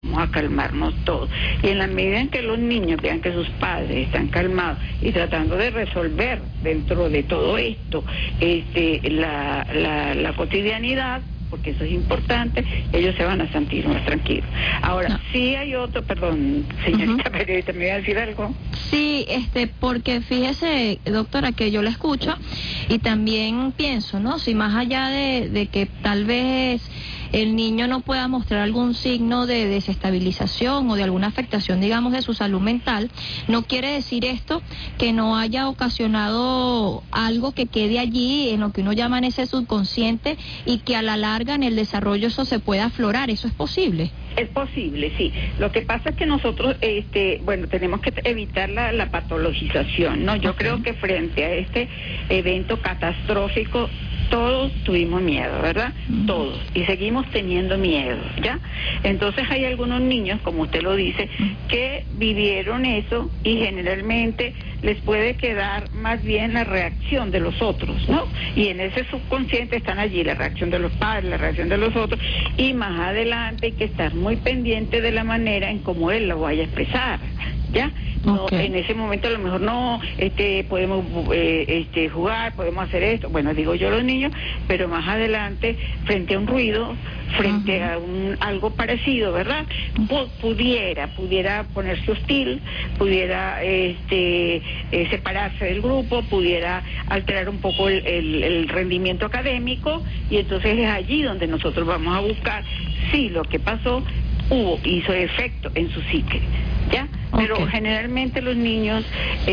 vamos a calmarnos todos. Y en la medida en que los niños vean que sus padres están calmados y tratando de resolver dentro de todo esto la cotidianidad, porque eso es importante, ellos se van a sentir más tranquilos. Ahora, no. Sí hay otro, perdón, señorita periodista, ¿me iba a decir algo? Sí, porque fíjese, doctora, que yo la escucho y también pienso, ¿no? Si más allá de que tal vez el niño no pueda mostrar algún signo de desestabilización o de alguna afectación, digamos, de su salud mental, no quiere decir esto que no haya ocasionado algo que quede allí en lo que uno llama en ese subconsciente y que a la larga en el desarrollo eso se pueda aflorar. ¿Eso es posible? Es posible, sí. Lo que pasa es que nosotros, tenemos que evitar la patologización, ¿no? Yo creo que frente a este evento catastrófico, todos tuvimos miedo, ¿verdad? Todos. Y seguimos teniendo miedo, ¿ya? Entonces hay algunos niños, como usted lo dice, que vivieron eso y generalmente les puede quedar más bien la reacción de los otros, ¿no? Y en ese subconsciente están allí la reacción de los padres, la reacción de los otros, y más adelante hay que estar muy pendiente de la manera en cómo él lo vaya a expresar, ¿ya? No, en ese momento a lo mejor no podemos jugar, podemos hacer esto, bueno, digo yo los niños, pero más adelante frente a un ruido, frente a algo parecido, ¿verdad? Pudiera ponerse hostil, pudiera separarse del grupo, pudiera alterar un poco el rendimiento académico, y entonces es allí donde nosotros vamos a buscar si lo que pasó hizo efecto en su psique, ¿ya? Pero generalmente los niños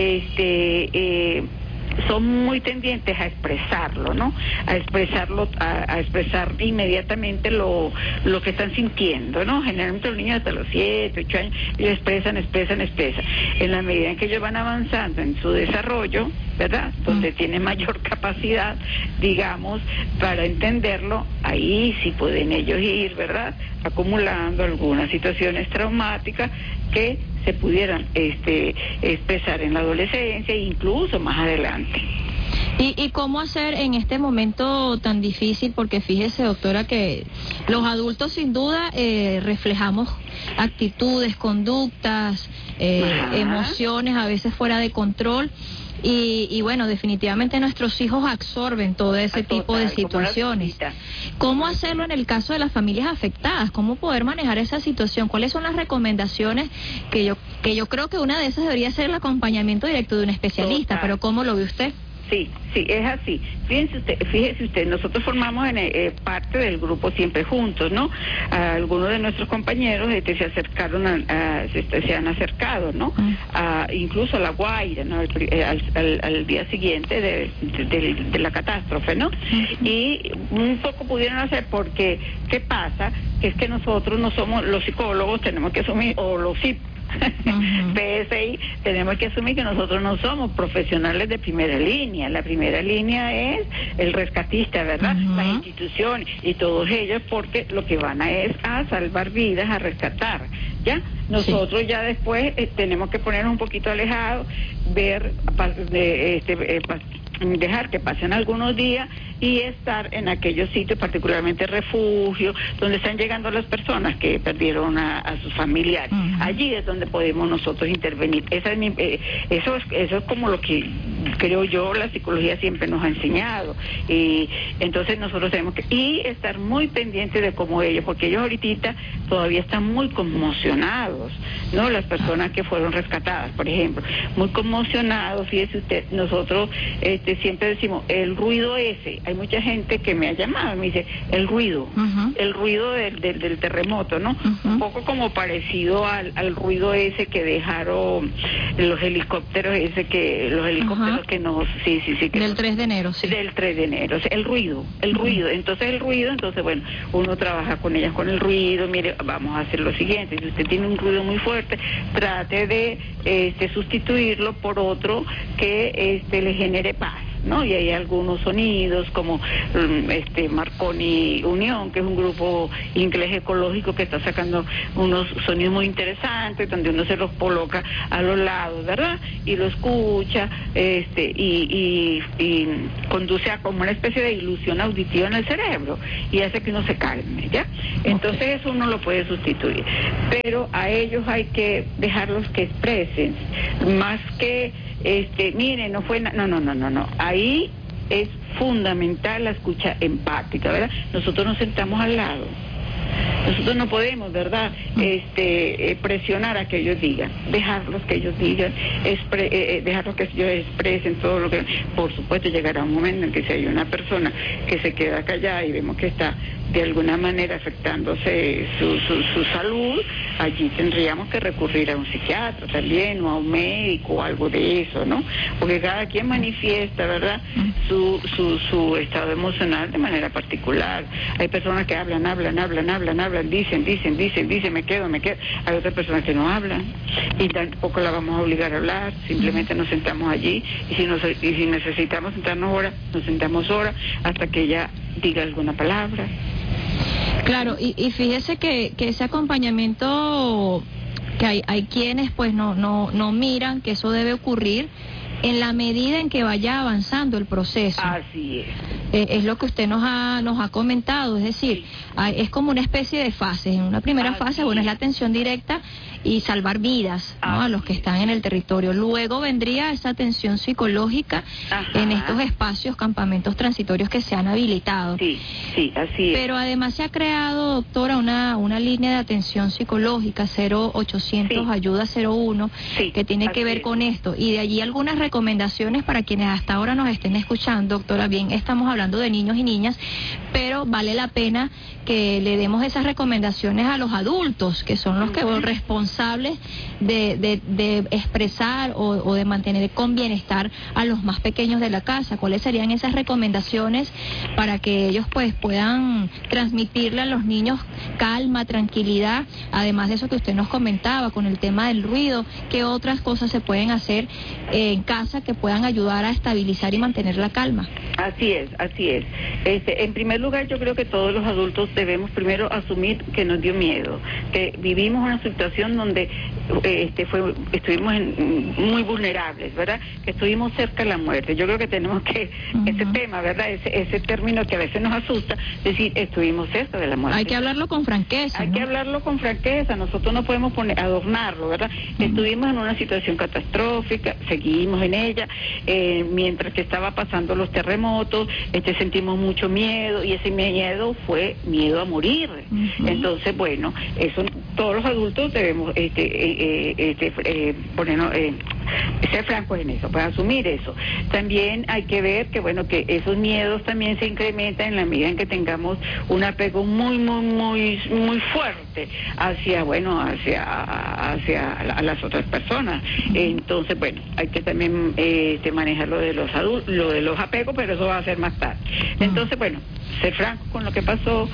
son muy tendientes a expresarlo, ¿no? A expresar inmediatamente lo que están sintiendo, ¿no? Generalmente los niños hasta los 7, 8 años, ellos expresan. En la medida en que ellos van avanzando en su desarrollo, ¿verdad? Donde tienen mayor capacidad, digamos, para entenderlo, ahí sí pueden ellos ir, ¿verdad? Acumulando algunas situaciones traumáticas que se pudieran expresar en la adolescencia e incluso más adelante. ¿Y cómo hacer en este momento tan difícil? Porque fíjese, doctora, que los adultos sin duda reflejamos actitudes, conductas, emociones a veces fuera de control. Y bueno, definitivamente nuestros hijos absorben todo ese tipo de situaciones. ¿Cómo hacerlo en el caso de las familias afectadas? ¿Cómo poder manejar esa situación? ¿Cuáles son las recomendaciones? Que yo creo que una de esas debería ser el acompañamiento directo de un especialista, pero ¿cómo lo ve usted? Sí, es así. Fíjese usted, nosotros formamos parte del grupo Siempre Juntos, ¿no? Algunos de nuestros compañeros se acercaron, se han acercado, ¿no? Incluso a La Guaira, ¿no? Al día siguiente de la catástrofe, ¿no? Y un poco pudieron hacer porque, ¿qué pasa? Que es que nosotros no somos los psicólogos, tenemos que asumir, o los PSI, tenemos que asumir que nosotros no somos profesionales de primera línea. La primera línea es el rescatista, ¿verdad? Las instituciones y todos ellos, porque lo que van es a salvar vidas, a rescatar, ¿ya? Nosotros ya después tenemos que ponernos un poquito alejados, ver, dejar que pasen algunos días y estar en aquellos sitios, particularmente refugios, donde están llegando las personas que perdieron a sus familiares. Allí es donde podemos nosotros intervenir. Eso es como lo que creo yo la psicología siempre nos ha enseñado. Y entonces nosotros tenemos que estar muy pendientes de cómo ellos, porque ellos ahorita todavía están muy conmocionados, ¿no? Las personas que fueron rescatadas, por ejemplo, muy conmocionados. Fíjese usted, nosotros siempre decimos, el ruido ese, hay mucha gente que me ha llamado y me dice, el ruido del terremoto, ¿no? Un poco como parecido al ruido ese que dejaron los helicópteros, que nos... Sí, que del 3 de enero, sí. Del 3 de enero, o sea, el ruido. Entonces bueno, uno trabaja con ellas con el ruido. Mire, vamos a hacer lo siguiente, si usted tiene un ruido muy fuerte, trate de sustituirlo por otro que le genere paz, ¿no? Y hay algunos sonidos como Marconi Unión, que es un grupo inglés ecológico que está sacando unos sonidos muy interesantes, donde uno se los coloca a los lados, ¿verdad? Y lo escucha, y conduce a como una especie de ilusión auditiva en el cerebro, y hace que uno se calme, ¿ya? Entonces eso uno lo puede sustituir, pero a ellos hay que dejarlos que expresen, más que, mire, no fue no, ahí es fundamental la escucha empática, ¿verdad? Nosotros nos sentamos al lado. Nosotros no podemos, ¿verdad?, presionar a que ellos digan, dejarlos que ellos digan, dejarlos que ellos expresen todo lo que... Por supuesto, llegará un momento en que si hay una persona que se queda callada y vemos que está de alguna manera afectándose su salud, allí tendríamos que recurrir a un psiquiatra también, o a un médico, o algo de eso, ¿no? Porque cada quien manifiesta, ¿verdad?, su estado emocional de manera particular. Hay personas que hablan, dicen, me quedo. Hay otras personas que no hablan, y tampoco la vamos a obligar a hablar, simplemente nos sentamos allí, y si necesitamos sentarnos ahora, nos sentamos ahora, hasta que ella diga alguna palabra. Claro, y fíjese que ese acompañamiento, que hay quienes pues no miran que eso debe ocurrir en la medida en que vaya avanzando el proceso. Así es. Es lo que usted nos ha comentado, es decir, es como una especie de fases. En una primera fase, bueno, es la atención directa y salvar vidas, ¿no?, a los que están en el territorio. Luego vendría esa atención psicológica en estos espacios, campamentos transitorios que se han habilitado. Sí, así es. Pero además se ha creado, doctora, una línea de atención psicológica, 0800 Ayuda 01, que tiene que ver con esto. Y de allí algunas recomendaciones para quienes hasta ahora nos estén escuchando, doctora. Bien, estamos hablando de niños y niñas, pero vale la pena que le demos esas recomendaciones a los adultos, que son los que son responsables de expresar o de mantener con bienestar a los más pequeños de la casa. ¿Cuáles serían esas recomendaciones para que ellos pues puedan transmitirle a los niños calma, tranquilidad? Además de eso que usted nos comentaba con el tema del ruido, ¿qué otras cosas se pueden hacer en casa que puedan ayudar a estabilizar y mantener la calma? Así es. En primer lugar, yo creo que todos los adultos debemos primero asumir que nos dio miedo, que vivimos una situación donde estuvimos muy vulnerables, ¿verdad? Que estuvimos cerca de la muerte. Yo creo que tenemos que, ese tema, ¿verdad?, ese término que a veces nos asusta, decir, estuvimos cerca de la muerte. Hay que hablarlo con franqueza. Hay que hablarlo con franqueza, nosotros no podemos adornarlo, ¿verdad? Estuvimos en una situación catastrófica, seguimos en ella, mientras que estaba pasando los terremotos, sentimos mucho miedo, y ese miedo fue miedo a morir. Entonces, bueno, eso todos los adultos debemos ponernos, ser francos en eso, para asumir eso. También hay que ver que, bueno, que esos miedos también se incrementan en la medida en que tengamos un apego muy fuerte hacia las otras personas. Entonces, bueno, hay que también manejar lo de los adultos, lo de los apegos, pero eso va a ser más tarde. Entonces, bueno, ser franco con lo que pasó,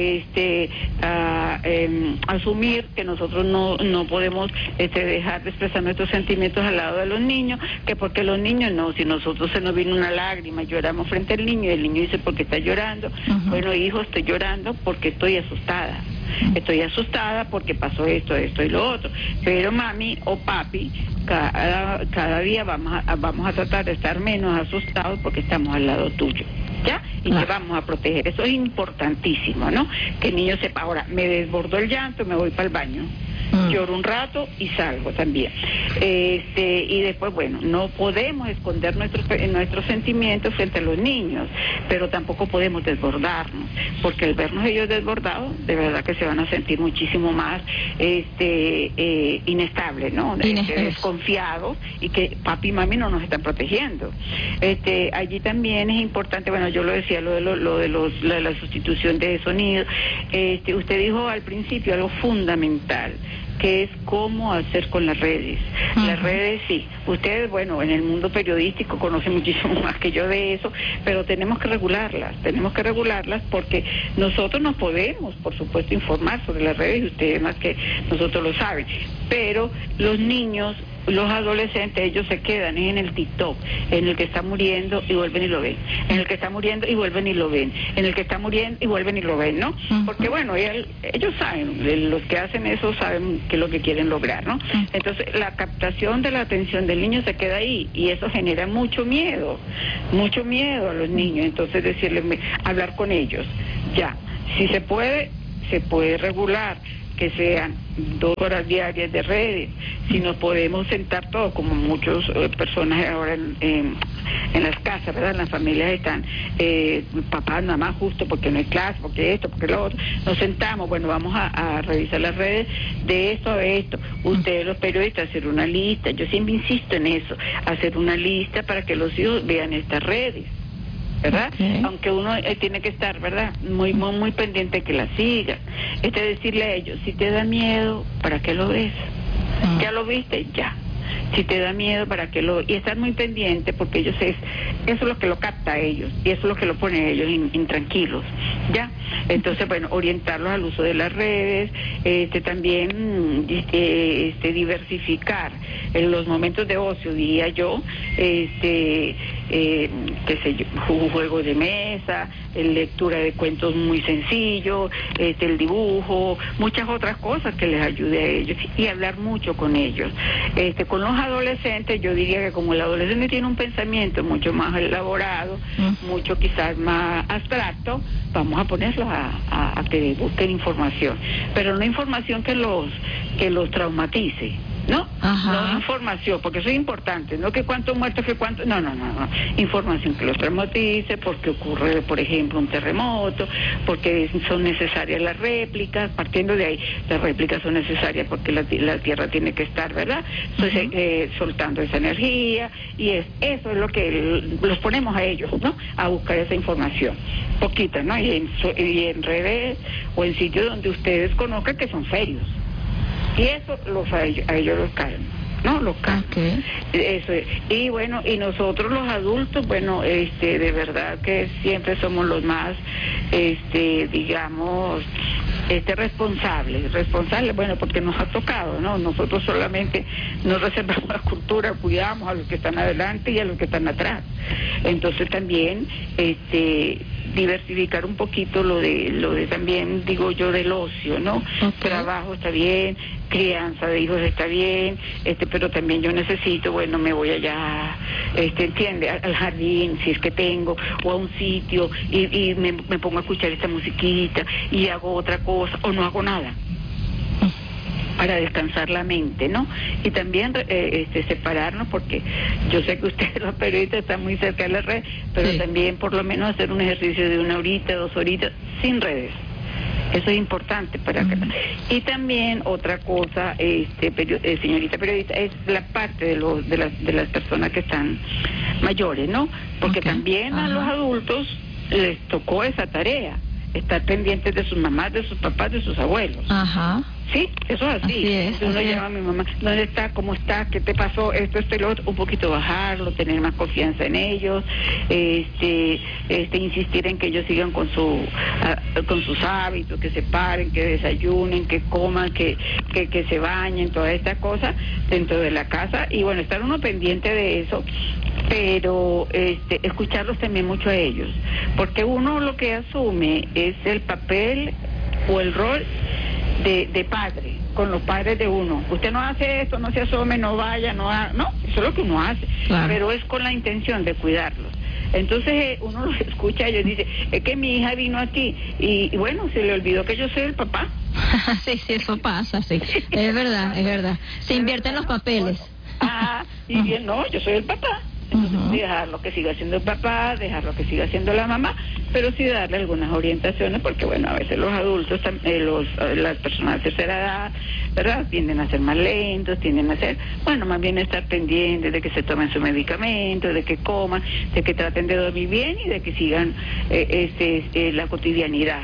asumir que nosotros no podemos dejar de expresar nuestros sentimientos al lado de los niños, que porque los niños no, si nosotros se nos vino una lágrima, lloramos frente al niño, y el niño dice, ¿por qué está llorando? Bueno, hijo, estoy llorando porque estoy asustada. Estoy asustada porque pasó esto y lo otro, pero mami o papi, cada día vamos a tratar de estar menos asustados porque estamos al lado tuyo, ¿ya? Y te vamos a proteger. Eso es importantísimo, ¿no? Que el niño sepa, ahora, me desbordó el llanto, me voy para el baño. Lloro un rato y salgo también. Y después, bueno, no podemos esconder nuestros sentimientos frente a los niños, pero tampoco podemos desbordarnos, porque al vernos ellos desbordados, de verdad que se van a sentir muchísimo más inestables, ¿no? Desconfiados, y que papi y mami no nos están protegiendo. Allí también es importante, bueno, yo lo decía, lo de la sustitución de sonidos. Usted dijo al principio algo fundamental, que es cómo hacer con las redes. Las redes, sí, ustedes, bueno, en el mundo periodístico conocen muchísimo más que yo de eso, pero tenemos que regularlas porque nosotros nos podemos, por supuesto, informar sobre las redes, y ustedes más que nosotros lo saben, pero los niños los adolescentes, ellos se quedan en el TikTok, en el que está muriendo y vuelven y lo ven, en el que está muriendo y vuelven y lo ven, en el que está muriendo y vuelven y lo ven, ¿no? Porque bueno, ellos saben, los que hacen eso saben qué es lo que quieren lograr, ¿no? Entonces la captación de la atención del niño se queda ahí y eso genera mucho miedo a los niños. Entonces decirles, hablar con ellos, ya, si se puede regular que sean 2 horas diarias de redes, si nos podemos sentar todos, como muchas personas ahora en las casas, ¿verdad? En las familias están papás, mamá, justo porque no hay clase, porque esto, porque lo otro, nos sentamos, bueno, vamos a revisar las redes de esto a esto, ustedes los periodistas hacer una lista, yo siempre insisto en eso, hacer una lista para que los hijos vean estas redes, ¿verdad? Okay. Aunque uno tiene que estar, ¿verdad? Muy pendiente que la siga. Decirle a ellos, si te da miedo, ¿para qué lo ves? Ya lo viste, ya. Si te da miedo, ¿para qué lo...? Y estar muy pendiente, porque ellos eso es lo que lo capta a ellos, y eso es lo que lo pone a ellos intranquilos, ¿ya? Entonces, bueno, orientarlos al uso de las redes, también diversificar en los momentos de ocio, diría yo, qué sé yo, juego de mesa, lectura de cuentos muy sencillos, el dibujo, muchas otras cosas que les ayude a ellos, y hablar mucho con ellos. Con los adolescentes, yo diría que como el adolescente tiene un pensamiento mucho más elaborado, mucho quizás más abstracto, vamos a ponerlos a que busquen información, pero no información que los traumatice, ¿no? No información, porque eso es importante, no que cuántos muertos, que cuánto, no, información que los traumatice, porque ocurre, por ejemplo, un terremoto, porque son necesarias las réplicas, partiendo de ahí, las réplicas son necesarias porque la Tierra tiene que estar, ¿verdad? Entonces, soltando esa energía, y eso es lo que los ponemos a ellos, ¿no? A buscar esa información, poquita, ¿no? Y en redes o en sitios donde ustedes conozcan que son serios. Y eso a ellos los calma, ¿no? Los calma. Okay. Eso es. Y bueno, y nosotros los adultos, bueno, de verdad que siempre somos los más, digamos, responsables, bueno, porque nos ha tocado, ¿no? Nosotros solamente nos reservamos la cultura, cuidamos a los que están adelante y a los que están atrás. Entonces también, diversificar un poquito lo de también, digo yo, del ocio, ¿no? Okay. Trabajo está bien, crianza de hijos está bien, pero también yo necesito, bueno, me voy allá, entiende, al jardín, si es que tengo, o a un sitio, y me pongo a escuchar esta musiquita, y hago otra cosa, o no hago nada, para descansar la mente, ¿no? Y también separarnos, porque yo sé que ustedes los periodistas están muy cerca de la red, pero sí, también por lo menos hacer un ejercicio de 1 horita, 2 horitas, sin redes. Eso es importante para que... Y también otra cosa, señorita periodista, es la parte de las personas que están mayores, ¿no? Porque también a los adultos les tocó esa tarea, estar pendientes de sus mamás, de sus papás, de sus abuelos. Sí, eso es así. Uno llama a mi mamá, ¿dónde está? ¿Cómo está? ¿Qué te pasó? Esto y lo otro. Un poquito bajarlo, tener más confianza en ellos, insistir en que ellos sigan con sus hábitos, que se paren, que desayunen, que coman, que se bañen, todas estas cosas dentro de la casa. Y bueno, estar uno pendiente de eso, pero escucharlos también mucho a ellos, porque uno lo que asume es el papel o el rol de padre, con los padres de uno. Usted no hace esto, no se asome, no vaya, no, eso es lo que uno hace, claro, pero es con la intención de cuidarlos. Entonces uno los escucha a ellos y dice, es que mi hija vino aquí y bueno, se le olvidó que yo soy el papá. Sí, eso pasa, sí, es verdad, se invierten los papeles. Y bien, no, yo soy el papá. Entonces, dejarlo que siga siendo el papá, dejarlo que siga siendo la mamá, pero sí darle algunas orientaciones, porque bueno, a veces los adultos, las personas de tercera edad, ¿verdad?, tienden a ser más lentos, tienden a ser, bueno, más bien estar pendientes de que se tomen su medicamento, de que coman, de que traten de dormir bien y de que sigan la cotidianidad,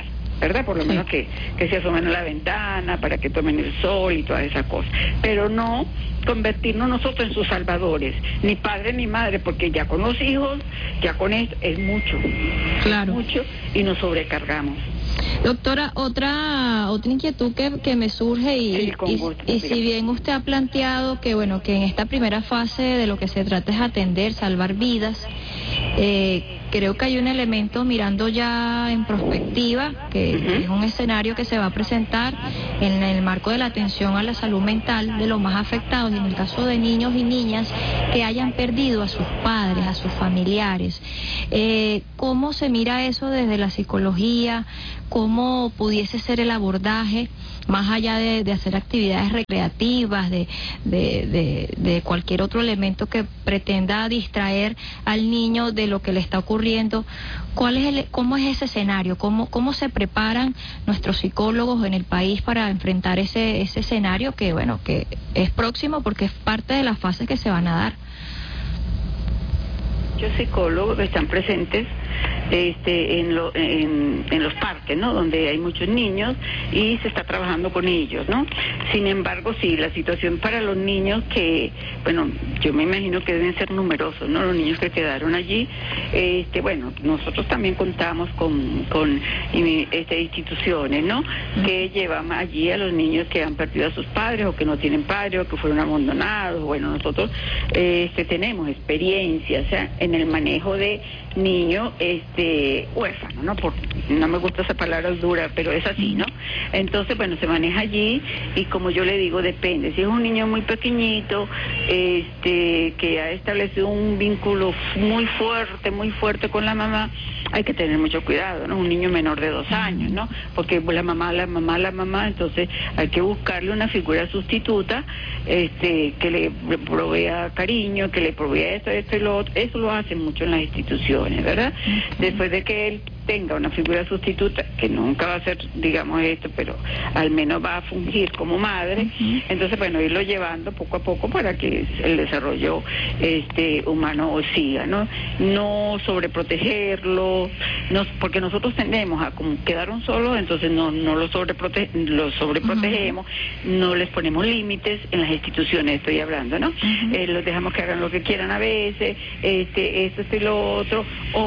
¿verdad? Por lo menos que se asomen a la ventana para que tomen el sol y todas esas cosas, pero no convertirnos nosotros en sus salvadores, ni padre ni madre, porque ya con los hijos, ya con esto, es mucho, claro, es mucho, y nos sobrecargamos. Doctora, otra inquietud que me surge y si bien usted ha planteado que bueno, que en esta primera fase de lo que se trata es atender, salvar vidas, creo que hay un elemento mirando ya en perspectiva, que es un escenario que se va a presentar en el marco de la atención a la salud mental de los más afectados, y en el caso de niños y niñas que hayan perdido a sus padres, a sus familiares. ¿Cómo se mira eso desde la psicología? ¿Cómo pudiese ser el abordaje, más allá de hacer actividades recreativas, de cualquier otro elemento que pretenda distraer al niño de lo que le está ocurriendo? ¿Cómo es ese escenario? ¿Cómo se preparan nuestros psicólogos en el país para enfrentar ese escenario que, bueno, que es próximo porque es parte de las fases que se van a dar? Muchos psicólogos que están presentes en los parques, ¿no? Donde hay muchos niños y se está trabajando con ellos, ¿no? Sin embargo, sí, la situación para los niños que, bueno, yo me imagino que deben ser numerosos, ¿no? Los niños que quedaron allí, bueno, nosotros también contamos con instituciones, ¿no? Que llevan allí a los niños que han perdido a sus padres o que no tienen padres o que fueron abandonados. Bueno, nosotros tenemos experiencia, o sea, en el manejo de niños huérfanos, ¿no? No me gusta esa palabra dura, pero es así, ¿no? Entonces, bueno, se maneja allí y como yo le digo, depende. Si es un niño muy pequeñito, que ha establecido un vínculo muy fuerte con la mamá, hay que tener mucho cuidado, ¿no? Un niño menor de 2 años, ¿no? Porque la mamá, entonces hay que buscarle una figura sustituta, que le provea cariño, que le provea esto y lo otro. Eso lo hacen mucho en las instituciones, ¿verdad? Después de que él tenga una figura sustituta, que nunca va a ser, digamos, esto, pero al menos va a fungir como madre, entonces, bueno, irlo llevando poco a poco para que el desarrollo humano siga, ¿no? No sobreprotegerlo, porque nosotros tendemos a como quedaron solos, entonces no los sobreprotegemos, no les ponemos límites en las instituciones, estoy hablando, ¿no? Los dejamos que hagan lo que quieran a veces, esto y lo otro,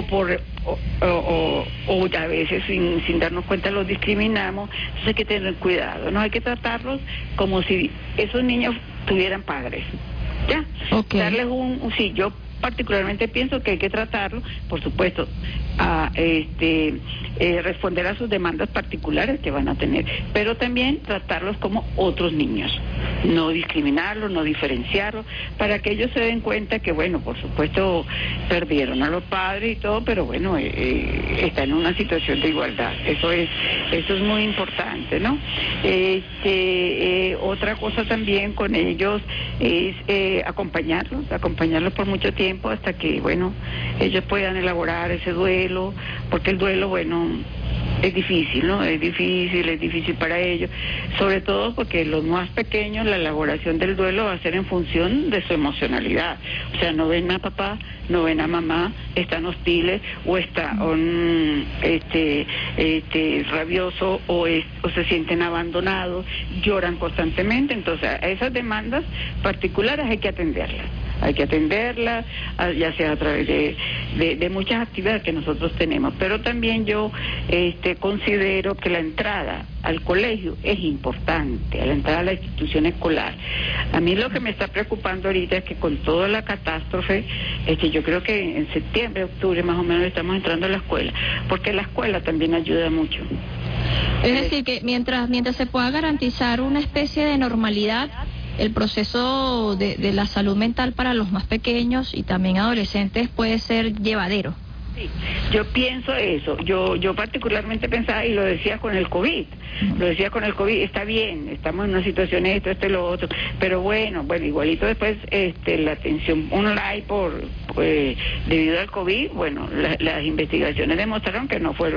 o a veces sin darnos cuenta los discriminamos. Entonces hay que tener cuidado, ¿no? Hay que tratarlos como si esos niños tuvieran padres, ¿ya? Okay. Darles sí, yo particularmente pienso que hay que tratarlo, por supuesto, a responder a sus demandas particulares que van a tener, pero también tratarlos como otros niños, no discriminarlos, no diferenciarlos, para que ellos se den cuenta que, bueno, por supuesto, perdieron a los padres y todo, pero bueno, están en una situación de igualdad. Eso es muy importante, ¿no? Otra cosa también con ellos es acompañarlos por mucho tiempo hasta que, bueno, ellos puedan elaborar ese duelo, porque el duelo, bueno, es difícil, ¿no? Es difícil para ellos, sobre todo porque los más pequeños, la elaboración del duelo va a ser en función de su emocionalidad. O sea, no ven a papá, no ven a mamá, están hostiles o están rabiosos o se sienten abandonados, lloran constantemente. Entonces, a esas demandas particulares hay que atenderlas, ya sea a través de muchas actividades que nosotros tenemos, pero también yo considero que la entrada al colegio es importante, a la entrada a la institución escolar. A mí lo que me está preocupando ahorita es que con toda la catástrofe, yo creo que en septiembre, octubre más o menos estamos entrando a la escuela, porque la escuela también ayuda mucho. Es decir, que mientras se pueda garantizar una especie de normalidad, el proceso de la salud mental para los más pequeños y también adolescentes puede ser llevadero. Sí, yo pienso eso. Yo particularmente pensaba, y lo decía con el COVID, lo decía con el COVID, está bien, estamos en una situación esto y lo otro, pero bueno, igualito después la atención online debido al COVID, bueno, las investigaciones demostraron que no fue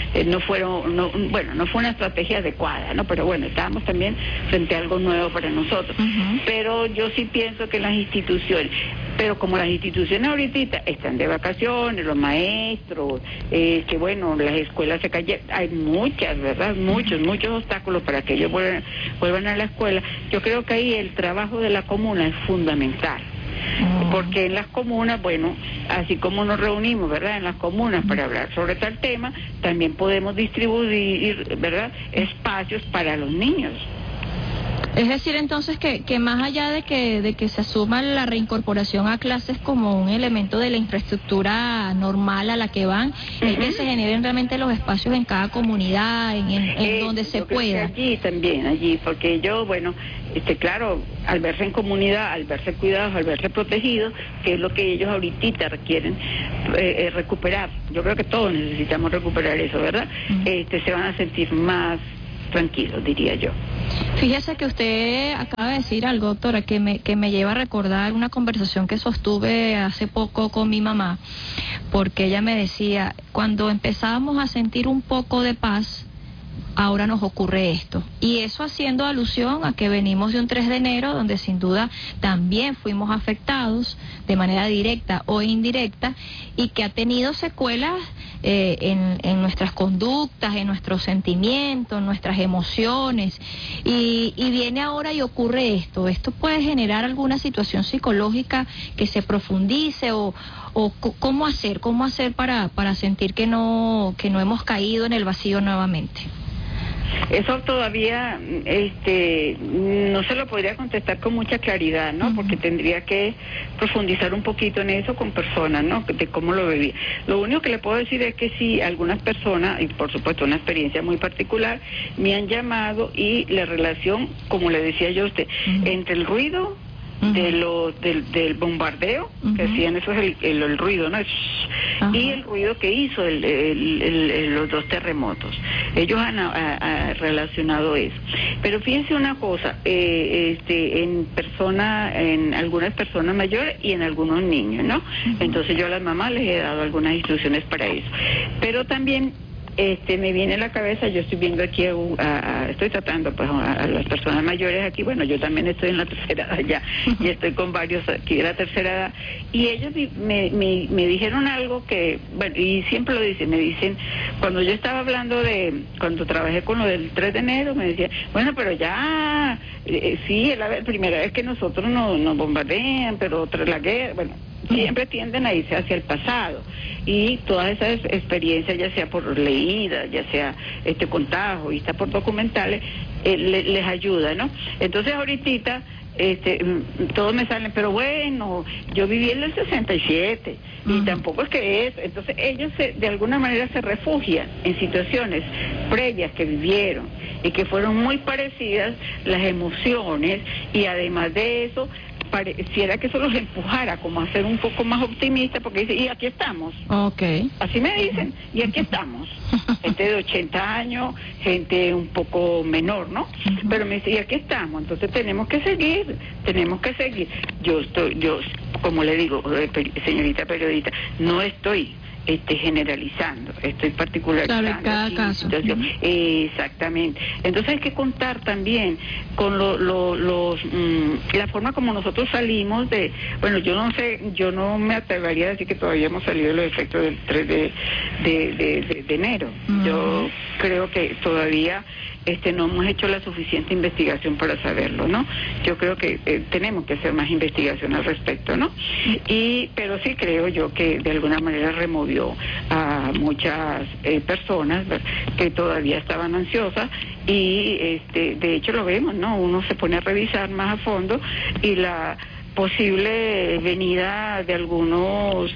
una estrategia adecuada, ¿no? Pero bueno, estábamos también frente a algo nuevo para nosotros. Pero yo sí pienso que las instituciones, pero como las instituciones ahorita están de vacaciones, los maestros, que bueno, las escuelas se cayeron, hay muchas, ¿verdad? Muchos obstáculos para que ellos vuelvan a la escuela. Yo creo que ahí el trabajo de la comuna es fundamental. Porque en las comunas, bueno, así como nos reunimos, ¿verdad?, en las comunas para hablar sobre tal tema, también podemos distribuir, ¿verdad?, espacios para los niños. Es decir, entonces, que más allá de que se asuma la reincorporación a clases como un elemento de la infraestructura normal a la que van, es que se generen realmente los espacios en cada comunidad, en donde se pueda. Allí también, porque yo, bueno, claro, al verse en comunidad, al verse cuidados, al verse protegidos, que es lo que ellos ahorita requieren recuperar. Yo creo que todos necesitamos recuperar eso, ¿verdad? Se van a sentir más tranquilos, diría yo. Fíjese que usted acaba de decir algo, doctora, que me lleva a recordar una conversación que sostuve hace poco con mi mamá, porque ella me decía, cuando empezábamos a sentir un poco de paz, ahora nos ocurre esto. Y eso haciendo alusión a que venimos de un 3 de enero, donde sin duda también fuimos afectados de manera directa o indirecta, y que ha tenido secuelas en nuestras conductas, en nuestros sentimientos, en nuestras emociones, y viene ahora y ocurre esto. Esto puede generar alguna situación psicológica que se profundice, o cómo hacer para sentir que no hemos caído en el vacío nuevamente. Eso todavía no se lo podría contestar con mucha claridad, ¿no? Porque tendría que profundizar un poquito en eso con personas, ¿no? De cómo lo vivía. Lo único que le puedo decir es que sí, algunas personas, y por supuesto una experiencia muy particular, me han llamado, y la relación, como le decía yo a usted, entre el ruido del bombardeo, que hacían, eso es el ruido, ¿no? Y el ruido que hizo los 2 terremotos. Ellos han relacionado eso. Pero fíjense una cosa, en algunas personas mayores y en algunos niños, ¿no? Entonces yo a las mamás les he dado algunas instrucciones para eso. Pero también me viene a la cabeza, yo estoy viendo aquí, estoy tratando pues a las personas mayores aquí, bueno, yo también estoy en la tercera edad ya, y estoy con varios aquí de la tercera edad, y ellos me dijeron algo que, bueno, y siempre lo dicen, me dicen, cuando yo estaba hablando cuando trabajé con lo del 3 de enero, me decían, bueno, pero ya, sí, es la primera vez que nosotros nos bombardean, pero tras la guerra, bueno, siempre tienden a irse hacia el pasado, y todas esas experiencias, ya sea por leídas, ya sea contadas o vistas por documentales, les ayuda, ¿no? Entonces ahorita todos me salen, pero bueno, yo viví en el 67 y tampoco es que es, entonces ellos de alguna manera se refugian en situaciones previas que vivieron y que fueron muy parecidas las emociones, y además de eso pareciera que eso los empujara como a ser un poco más optimistas, porque dicen, y aquí estamos. Okay. Así me dicen, y aquí estamos. Gente de 80 años, gente un poco menor, ¿no? Pero me dicen, y aquí estamos, entonces tenemos que seguir. Yo, como le digo, señorita periodista, no estoy generalizando, estoy particularizando. Claro, cada caso. Exactamente. Entonces hay que contar también con la forma como nosotros salimos de, bueno, yo no sé, yo no me atrevería a decir que todavía hemos salido de los efectos del 3 de enero. Yo creo que todavía no hemos hecho la suficiente investigación para saberlo, ¿no? Yo creo que tenemos que hacer más investigación al respecto, ¿no? Pero sí creo yo que de alguna manera removió a muchas personas que todavía estaban ansiosas, y de hecho lo vemos, ¿no? Uno se pone a revisar más a fondo, y la posible venida de algunos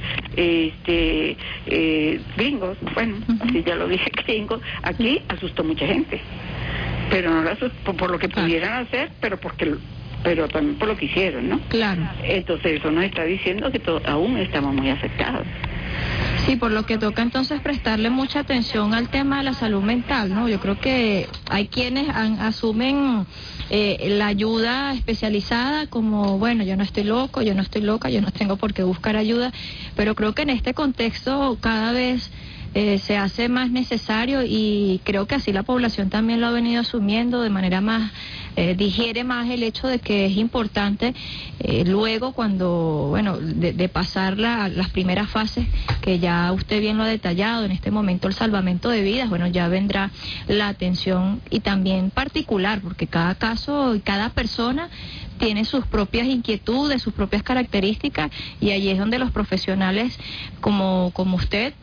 gringos, bueno, así ya lo dije, gringos, aquí asustó mucha gente, pero no lo asustó por lo que pudieran hacer, pero también por lo que hicieron, ¿no? Claro. Entonces eso nos está diciendo que aún estamos muy afectados. Sí, por lo que toca entonces prestarle mucha atención al tema de la salud mental, ¿no? Yo creo que hay quienes asumen la ayuda especializada como, bueno, yo no estoy loco, yo no estoy loca, yo no tengo por qué buscar ayuda, pero creo que en este contexto cada vez se hace más necesario y creo que así la población también lo ha venido asumiendo de manera más, digiere más el hecho de que es importante luego cuando, bueno, de pasar las primeras fases, que ya usted bien lo ha detallado, en este momento el salvamento de vidas, bueno, ya vendrá la atención y también particular, porque cada caso y cada persona tiene sus propias inquietudes, sus propias características y allí es donde los profesionales como usted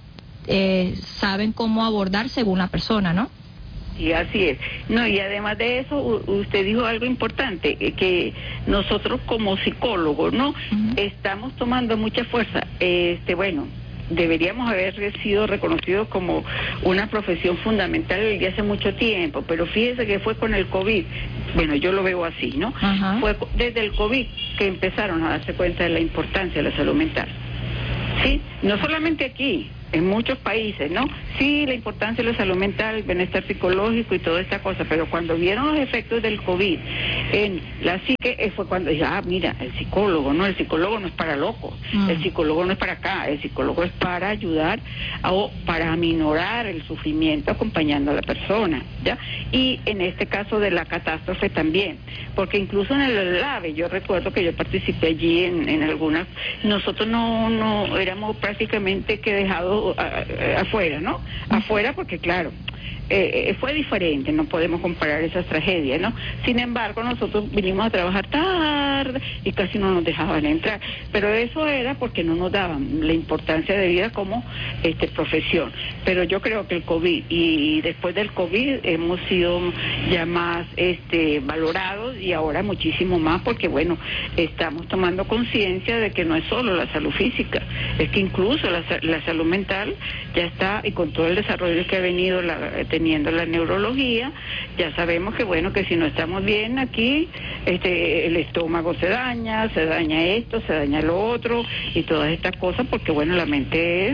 saben cómo abordar según la persona, ¿no? Y así es. No, y además de eso, usted dijo algo importante, que nosotros como psicólogos, ¿no? Estamos tomando mucha fuerza. Bueno, deberíamos haber sido reconocidos como una profesión fundamental desde hace mucho tiempo, pero fíjese que fue con el COVID, bueno, yo lo veo así, ¿no? Fue desde el COVID que empezaron a darse cuenta de la importancia de la salud mental. Sí, no solamente aquí, en muchos países, ¿no? Sí, la importancia de la salud mental, el bienestar psicológico y toda esta cosa, pero cuando vieron los efectos del COVID en la psique, fue cuando dije, mira, el psicólogo no es para locos, el psicólogo no es para acá, el psicólogo es para ayudar o para aminorar el sufrimiento acompañando a la persona, ¿ya? Y en este caso de la catástrofe también, porque incluso en el LAVE, yo recuerdo que yo participé allí en algunas, nosotros no éramos prácticamente que dejados afuera, ¿no? Afuera porque claro, fue diferente, no podemos comparar esas tragedias, ¿no? Sin embargo, nosotros vinimos a trabajar tarde y casi no nos dejaban entrar, pero eso era porque no nos daban la importancia de vida como profesión. Pero yo creo que el COVID y después del COVID hemos sido ya más valorados y ahora muchísimo más porque bueno, estamos tomando conciencia de que no es solo la salud física, es que incluso la salud mental ya está, y con todo el desarrollo que ha venido teniendo la neurología, ya sabemos que bueno, que si no estamos bien aquí, el estómago se daña esto, se daña lo otro y todas estas cosas, porque bueno, la mente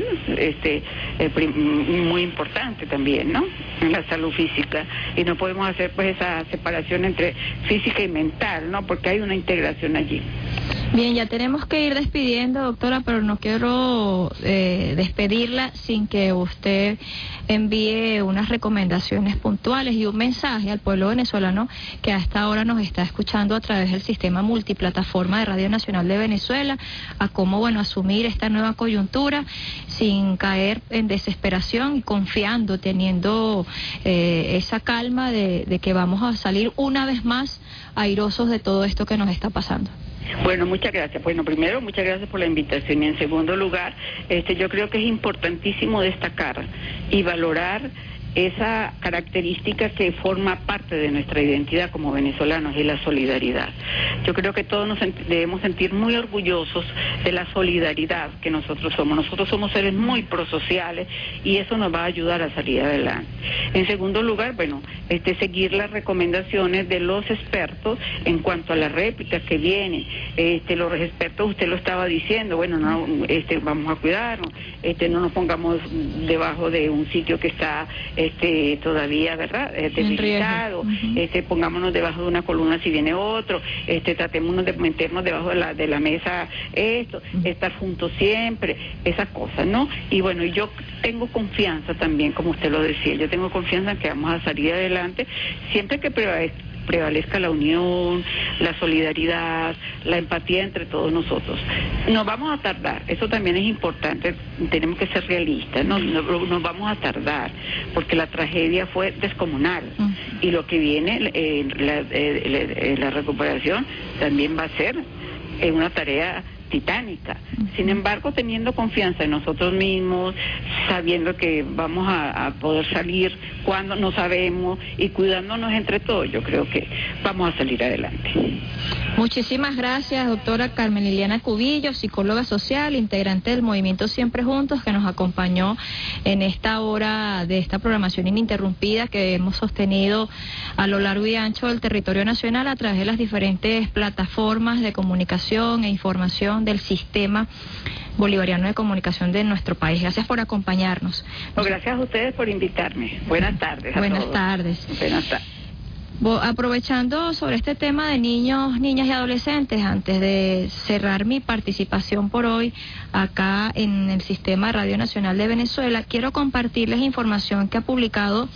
es muy importante también, ¿no? En la salud física, y no podemos hacer pues esa separación entre física y mental, ¿no? Porque hay una integración allí. Bien, ya tenemos que ir despidiendo, doctora, pero no quiero despedirla sin que usted envíe unas recomendaciones puntuales y un mensaje al pueblo venezolano que a esta hora nos está escuchando a través del sistema multiplataforma de Radio Nacional de Venezuela, a cómo, bueno, asumir esta nueva coyuntura sin caer en desesperación y confiando, teniendo esa calma de que vamos a salir una vez más airosos de todo esto que nos está pasando. Bueno, muchas gracias. Bueno, primero, muchas gracias por la invitación y en segundo lugar, yo creo que es importantísimo destacar y valorar esa característica que forma parte de nuestra identidad como venezolanos, y la solidaridad. Yo creo que todos nos debemos sentir muy orgullosos de la solidaridad que nosotros somos. Nosotros somos seres muy prosociales y eso nos va a ayudar a salir adelante. En segundo lugar, bueno, seguir las recomendaciones de los expertos en cuanto a las réplicas que vienen. Los expertos, usted lo estaba diciendo, bueno, no, vamos a cuidarnos, no nos pongamos debajo de un sitio que está todavía, ¿verdad? Debilitado, pongámonos debajo de una columna si viene otro, tratémonos de meternos debajo de la mesa, estar juntos siempre, esas cosas, ¿no? Y bueno, yo tengo confianza también, como usted lo decía, yo tengo confianza en que vamos a salir adelante, siempre que prevalezca la unión, la solidaridad, la empatía entre todos nosotros. Nos vamos a tardar, eso también es importante, tenemos que ser realistas, no nos vamos a tardar, porque la tragedia fue descomunal, y lo que viene, la recuperación, también va a ser una tarea titánica. Sin embargo, teniendo confianza en nosotros mismos, sabiendo que vamos a poder salir cuando no sabemos y cuidándonos entre todos, yo creo que vamos a salir adelante. Muchísimas gracias, doctora Carmen Liliana Cubillo, psicóloga social, integrante del Movimiento Siempre Juntos, que nos acompañó en esta hora de esta programación ininterrumpida que hemos sostenido a lo largo y ancho del territorio nacional a través de las diferentes plataformas de comunicación e información comunicación del sistema bolivariano de comunicación de nuestro país. Gracias por acompañarnos. Gracias a ustedes por invitarme. Buenas tardes a Buenas todos. tardes. Buenas tardes. Aprovechando sobre este tema de niños, niñas y adolescentes, antes de cerrar mi participación por hoy acá en el Sistema Radio Nacional de Venezuela, quiero compartirles información que ha publicado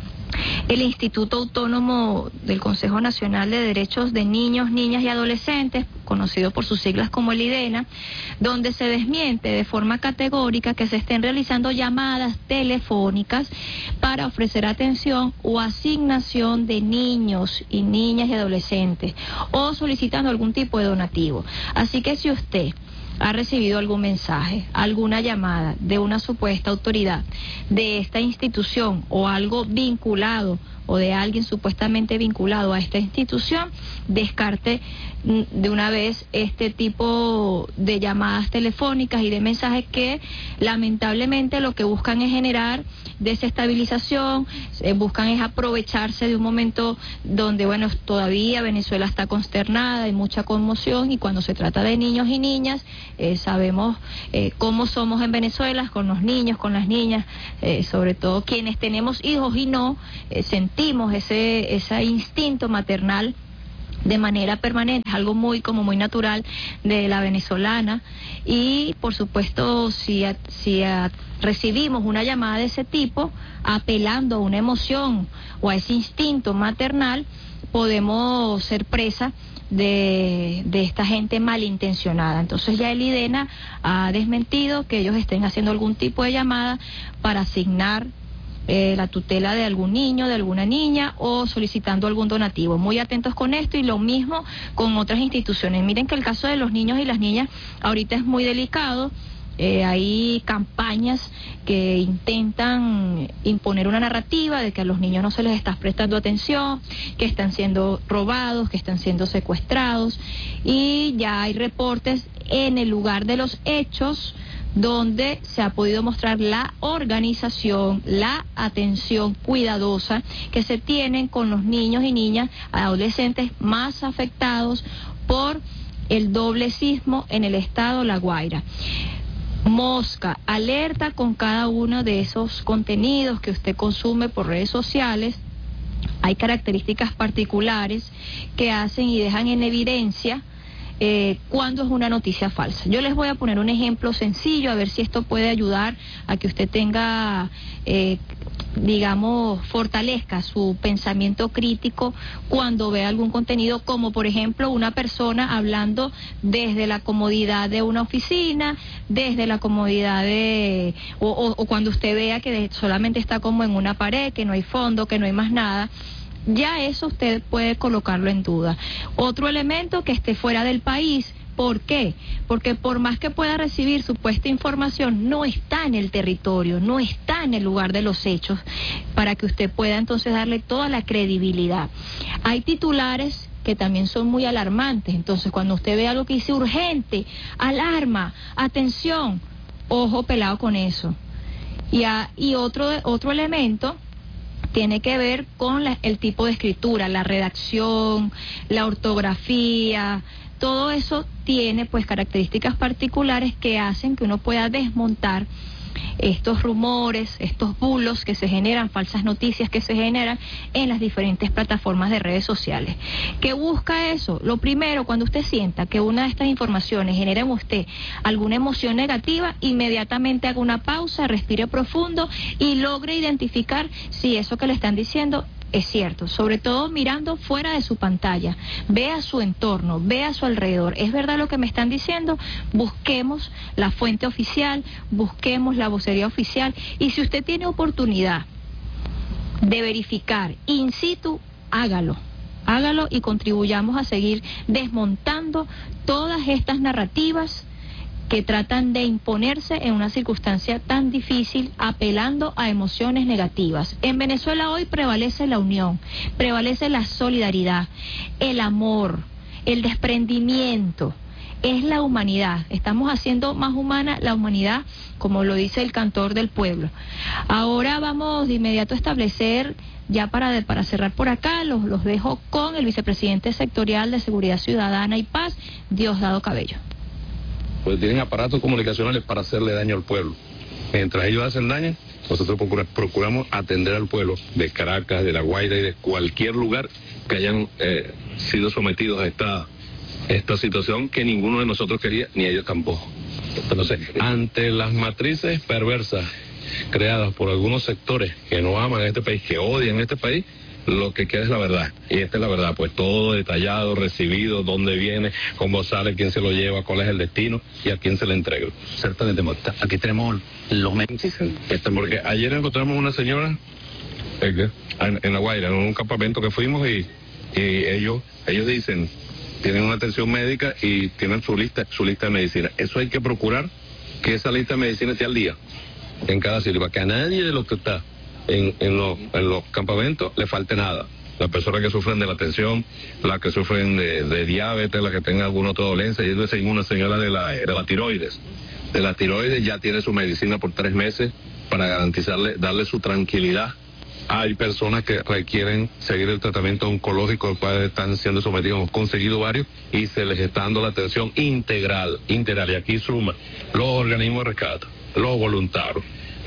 el Instituto Autónomo del Consejo Nacional de Derechos de Niños, Niñas y Adolescentes, conocido por sus siglas como el IDENA, donde se desmiente de forma categórica que se estén realizando llamadas telefónicas para ofrecer atención o asignación de niños y niñas y adolescentes, o solicitando algún tipo de donativo. Así que si usted ha recibido algún mensaje, alguna llamada de una supuesta autoridad de esta institución o algo vinculado o de alguien supuestamente vinculado a esta institución, descarte de una vez este tipo de llamadas telefónicas y de mensajes que lamentablemente lo que buscan es generar desestabilización, buscan es aprovecharse de un momento donde, bueno, todavía Venezuela está consternada, hay mucha conmoción, y cuando se trata de niños y niñas, sabemos cómo somos en Venezuela, con los niños, con las niñas, sobre todo quienes tenemos hijos y no, sentimos ese instinto maternal de manera permanente, es algo muy natural de la venezolana. Y por supuesto, si recibimos una llamada de ese tipo, apelando a una emoción o a ese instinto maternal, podemos ser presa de esta gente malintencionada. Entonces ya el IDENA ha desmentido que ellos estén haciendo algún tipo de llamada para asignar la tutela de algún niño, de alguna niña, o solicitando algún donativo. Muy atentos con esto, y lo mismo con otras instituciones. Miren que el caso de los niños y las niñas ahorita es muy delicado. Hay campañas que intentan imponer una narrativa de que a los niños no se les está prestando atención, que están siendo robados, que están siendo secuestrados, y ya hay reportes en el lugar de los hechos donde se ha podido mostrar la organización, la atención cuidadosa que se tienen con los niños y niñas, adolescentes más afectados por el doble sismo en el estado La Guaira. Mosca, alerta con cada uno de esos contenidos que usted consume por redes sociales. Hay características particulares que hacen y dejan en evidencia cuando es una noticia falsa. Yo les voy a poner un ejemplo sencillo, a ver si esto puede ayudar a que usted tenga, fortalezca su pensamiento crítico cuando vea algún contenido, como por ejemplo una persona hablando desde la comodidad de una oficina, desde la comodidad o cuando usted vea que solamente está como en una pared, que no hay fondo, que no hay más nada. Ya eso usted puede colocarlo en duda. Otro elemento, que esté fuera del país. ¿Por qué? Porque por más que pueda recibir supuesta información, no está en el territorio, no está en el lugar de los hechos, para que usted pueda entonces darle toda la credibilidad. Hay titulares que también son muy alarmantes. Entonces, cuando usted ve algo que dice urgente, alarma, atención, ojo pelado con eso. Y otro elemento tiene que ver con el tipo de escritura, la redacción, la ortografía. Todo eso tiene pues características particulares que hacen que uno pueda desmontar estos rumores, estos bulos que se generan, falsas noticias que se generan en las diferentes plataformas de redes sociales. ¿Qué busca eso? Lo primero, cuando usted sienta que una de estas informaciones genera en usted alguna emoción negativa, inmediatamente haga una pausa, respire profundo y logre identificar si eso que le están diciendo es cierto, sobre todo mirando fuera de su pantalla. Vea su entorno, vea a su alrededor. ¿Es verdad lo que me están diciendo? Busquemos la fuente oficial, busquemos la vocería oficial, y si usted tiene oportunidad de verificar in situ, hágalo y contribuyamos a seguir desmontando todas estas narrativas que tratan de imponerse en una circunstancia tan difícil, apelando a emociones negativas. En Venezuela hoy prevalece la unión, prevalece la solidaridad, el amor, el desprendimiento, es la humanidad. Estamos haciendo más humana la humanidad, como lo dice el cantor del pueblo. Ahora vamos de inmediato a establecer, ya para cerrar por acá, los dejo con el vicepresidente sectorial de Seguridad Ciudadana y Paz, Diosdado Cabello. pues tienen aparatos comunicacionales para hacerle daño al pueblo. Mientras ellos hacen daño, nosotros procuramos atender al pueblo de Caracas, de La Guaira y de cualquier lugar que hayan sido sometidos a esta situación que ninguno de nosotros quería, ni ellos tampoco. Entonces, ante las matrices perversas creadas por algunos sectores que no aman a este país, que odian este país, lo que queda es la verdad, y esta es la verdad, pues todo detallado, recibido, dónde viene, cómo sale, quién se lo lleva, cuál es el destino y a quién se le entrega. Ciertamente, aquí tenemos los medios. Porque ayer encontramos una señora en La Guaira, en un campamento que fuimos y ellos dicen, tienen una atención médica y tienen su lista de medicina. Eso hay que procurar que esa lista de medicina esté al día en cada sitio, para que a nadie de los que está en los campamentos le falte nada. Las personas que sufren de la tensión, las que sufren de diabetes, las que tengan alguna otra dolencia. Y entonces una señora de la tiroides. De la tiroides ya tiene su medicina por 3 meses para garantizarle, darle su tranquilidad. Hay personas que requieren seguir el tratamiento oncológico al cual están siendo sometidos. Hemos conseguido varios y se les está dando la atención integral. Y aquí suma los organismos de rescate, los voluntarios,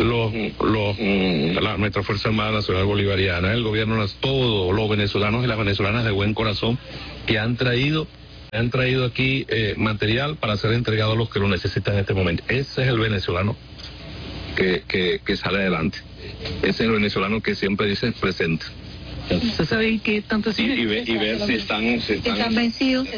nuestra Fuerza Armada Nacional Bolivariana, el gobierno, todos los venezolanos y las venezolanas de buen corazón que han traído aquí material para ser entregado a los que lo necesitan en este momento. Ese es el venezolano que sale adelante. Ese es el venezolano que siempre dice presente. ¿Usted sabe qué tanto sí, y ver si están vencidos?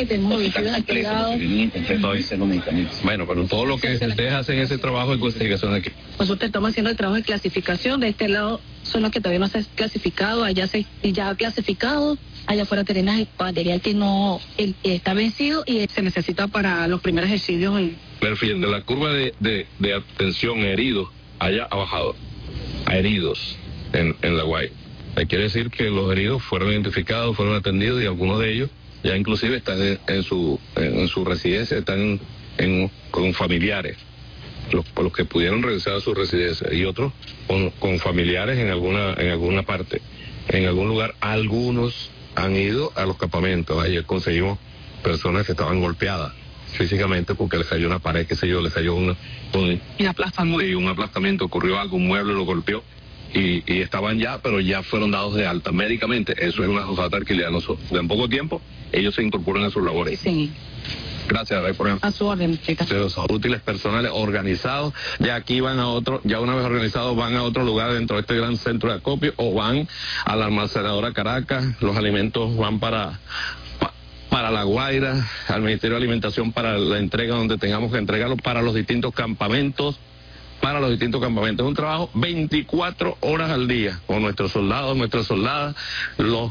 Bueno, pero todo lo que ustedes hacen ese trabajo de clasificación aquí. Nosotros estamos haciendo el trabajo de clasificación. De este lado son los que todavía no se han clasificado, allá ya clasificado, allá afuera tenemos material que no está vencido y se necesita para los primeros ejercicios. Pero fíjense, la curva de atención a heridos allá ha bajado, a heridos en La Guaira. Quiere decir que los heridos fueron identificados, fueron atendidos y algunos de ellos ya inclusive están en su residencia, están con familiares, los que pudieron regresar a su residencia, y otros con familiares en alguna parte, en algún lugar. Algunos han ido a los campamentos. Ayer conseguimos personas que estaban golpeadas físicamente porque les cayó una pared, qué sé yo, les cayó un aplastamiento, ocurrió algo, un mueble lo golpeó. Y estaban pero ya fueron dados de alta médicamente. Eso es una cosa tranquilidad. En poco tiempo ellos se incorporan a sus labores. Sí. Gracias, Ray, por ejemplo. A su orden. Los útiles personales organizados, de aquí van a otro, ya una vez organizados van a otro lugar dentro de este gran centro de acopio o van a la almacenadora Caracas. Los alimentos van para La Guaira, al Ministerio de Alimentación para la entrega donde tengamos que entregarlo, para los distintos campamentos. Es un trabajo 24 horas al día con nuestros soldados, nuestras soldadas, los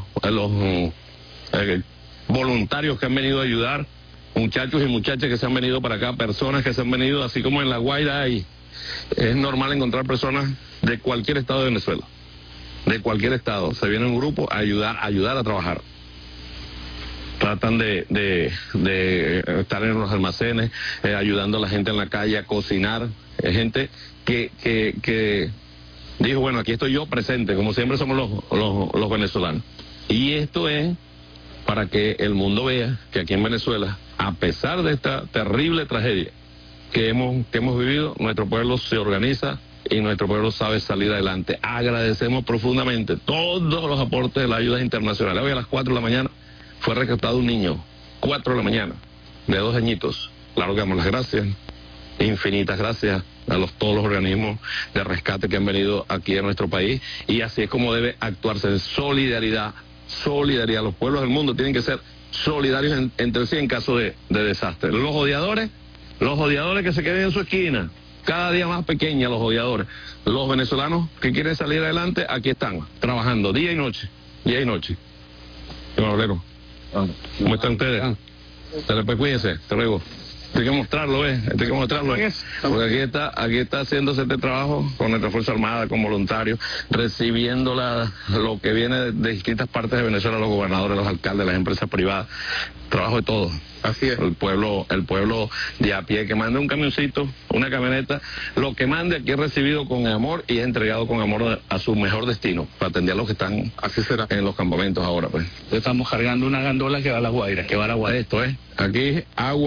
voluntarios que han venido a ayudar, muchachos y muchachas que se han venido para acá, personas que se han venido, así como en La Guaira es normal encontrar personas de cualquier estado de Venezuela, de cualquier estado, se viene un grupo a ayudar a trabajar. Tratan de estar en los almacenes, ayudando a la gente en la calle a cocinar. Gente que dijo, bueno, aquí estoy yo presente, como siempre somos los venezolanos. Y esto es para que el mundo vea que aquí en Venezuela, a pesar de esta terrible tragedia que hemos vivido, nuestro pueblo se organiza y nuestro pueblo sabe salir adelante. Agradecemos profundamente todos los aportes de las ayudas internacionales. Hoy a las 4 de la mañana fue rescatado un niño, 4 de la mañana, de 2 añitos. Claro que damos las gracias, infinitas gracias a todos los organismos de rescate que han venido aquí a nuestro país, y así es como debe actuarse en solidaridad. Los pueblos del mundo tienen que ser solidarios entre sí en caso de desastre. Los odiadores que se queden en su esquina, cada día más pequeña los odiadores. Los venezolanos que quieren salir adelante, aquí están, trabajando día y noche. Señor Obrero, ¿cómo están ustedes? Cuídense, hasta luego. Hay que mostrarlo, porque aquí está haciéndose este trabajo con nuestra Fuerza Armada, con voluntarios, recibiendo lo que viene de distintas partes de Venezuela, los gobernadores, los alcaldes, las empresas privadas, trabajo de todos. Así es. El pueblo de a pie, que mande un camioncito, una camioneta, lo que mande aquí es recibido con amor y es entregado con amor a su mejor destino, para atender a los que están en los campamentos ahora, pues. Estamos cargando una gandola que va a La Guaira, Esto es, aquí agua,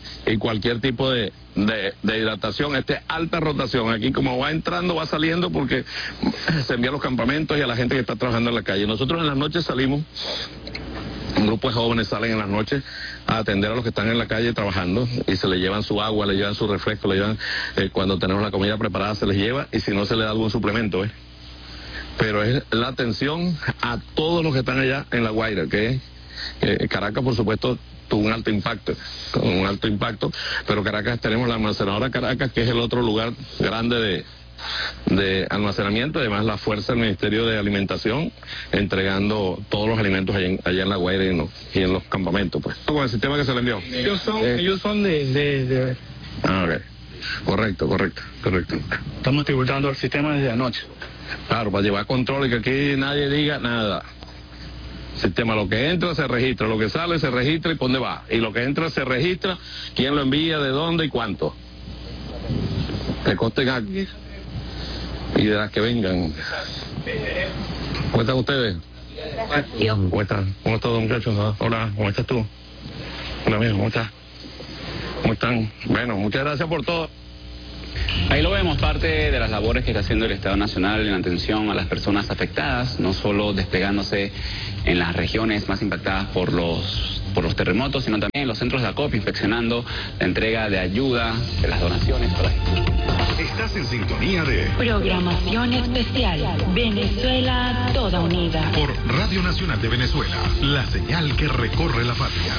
y cualquier tipo de hidratación. Alta rotación. Aquí como va entrando, va saliendo, porque se envía a los campamentos y a la gente que está trabajando en la calle. Nosotros en las noches salimos, un grupo de jóvenes salen en las noches a atender a los que están en la calle trabajando y se les llevan su agua, les llevan su refresco, les llevan, cuando tenemos la comida preparada se les lleva, y si no se les da algún suplemento, pero es la atención a todos los que están allá en La Guaira, que Caracas, por supuesto, tuvo un alto impacto, pero Caracas, tenemos la almacenadora Caracas, que es el otro lugar grande de almacenamiento, además la fuerza del Ministerio de Alimentación entregando todos los alimentos allá en La Guaira y en los campamentos, pues. Con el sistema que se le envió. Ellos son de... Ah, ok. Correcto. Estamos tributando el sistema desde anoche. Claro, para llevar control y que aquí nadie diga nada. Sistema, lo que entra se registra, lo que sale se registra y por dónde va. Y lo que entra se registra, quién lo envía, de dónde y cuánto. Que consten aquí y de las que vengan. ¿Cómo están ustedes? ¿Cómo están? ¿Cómo están, muchachos? Hola, ¿cómo estás tú? Hola, amigo, ¿cómo estás? ¿Cómo están? Bueno, muchas gracias por todo. Ahí lo vemos, parte de las labores que está haciendo el Estado Nacional en atención a las personas afectadas, no solo desplegándose en las regiones más impactadas por los terremotos, sino también en los centros de acopio, inspeccionando la entrega de ayuda, de las donaciones. Estás en sintonía de Programación Especial Venezuela Toda Unida por Radio Nacional de Venezuela, la señal que recorre la patria.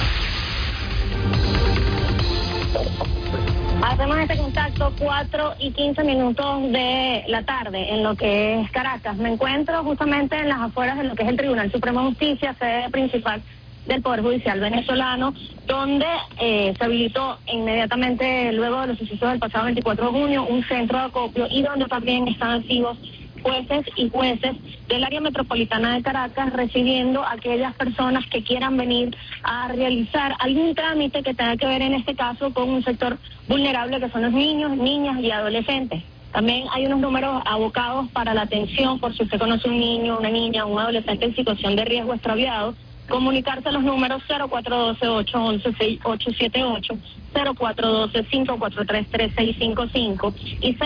Hacemos este contacto 4:15 de la tarde en lo que es Caracas. Me encuentro justamente en las afueras de lo que es el Tribunal Supremo de Justicia, sede principal del Poder Judicial venezolano, donde se habilitó inmediatamente luego de los sucesos del pasado 24 de junio un centro de acopio y donde también están activos jueces y jueces del área metropolitana de Caracas recibiendo a aquellas personas que quieran venir a realizar algún trámite que tenga que ver en este caso con un sector vulnerable que son los niños, niñas y adolescentes. También hay unos números abocados para la atención por si usted conoce un niño, una niña, un adolescente en situación de riesgo extraviado. Comunicarse a los números 0412-811-6878, 0412-543-3655 y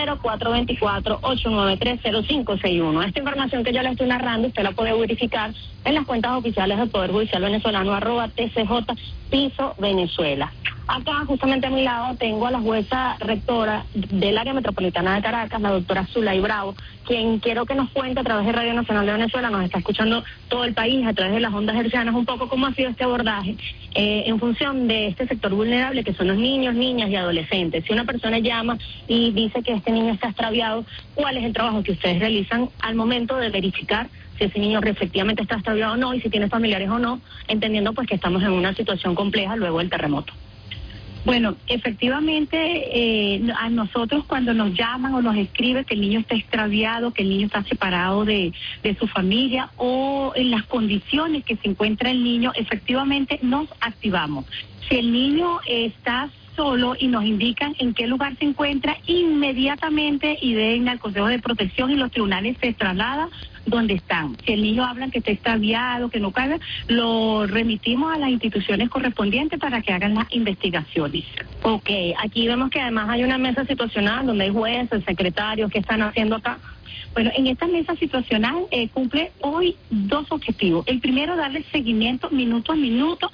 0424-893-0561. Esta información que yo le estoy narrando, usted la puede verificar en las cuentas oficiales del Poder Judicial Venezolano, @TCJ Piso Venezuela. Acá, justamente a mi lado, tengo a la jueza rectora del área metropolitana de Caracas, la doctora Zulay Bravo, quien quiero que nos cuente a través de Radio Nacional de Venezuela, nos está escuchando todo el país a través de las ondas hercianas, un poco cómo ha sido este abordaje en función de este sector vulnerable que son los niños, niñas y adolescentes. Si una persona llama y dice que este niño está extraviado, ¿cuál es el trabajo que ustedes realizan al momento de verificar si ese niño efectivamente está extraviado o no y si tiene familiares o no, entendiendo pues que estamos en una situación compleja luego del terremoto? Bueno, efectivamente, a nosotros cuando nos llaman o nos escriben que el niño está extraviado, que el niño está separado de su familia o en las condiciones que se encuentra el niño, efectivamente nos activamos. Si el niño está solo y nos indican en qué lugar se encuentra, inmediatamente IDEN al Consejo de Protección y los tribunales se traslada donde están. Si el niño habla que está extraviado, que no cabe, lo remitimos a las instituciones correspondientes para que hagan las investigaciones. Ok, aquí vemos que además hay una mesa situacional donde hay jueces, secretarios, ¿qué están haciendo acá? Bueno, en esta mesa situacional cumple hoy dos objetivos. El primero, darle seguimiento minuto a minuto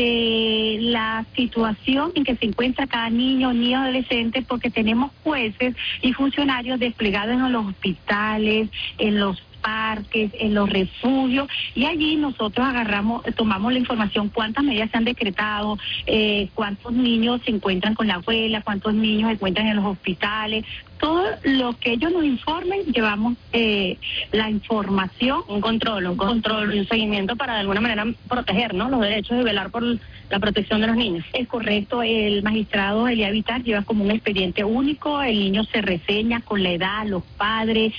de la situación en que se encuentra cada niño ni adolescente, porque tenemos jueces y funcionarios desplegados en los hospitales, en los parques, en los refugios, y allí nosotros tomamos la información, cuántas medidas se han decretado, cuántos niños se encuentran con la abuela, cuántos niños se encuentran en los hospitales. Todo lo que ellos nos informen, llevamos la información, un control y un seguimiento para de alguna manera proteger, ¿no?, los derechos y velar por la protección de los niños. Es correcto, el magistrado Elia Vitar lleva como un expediente único, el niño se reseña con la edad, los padres,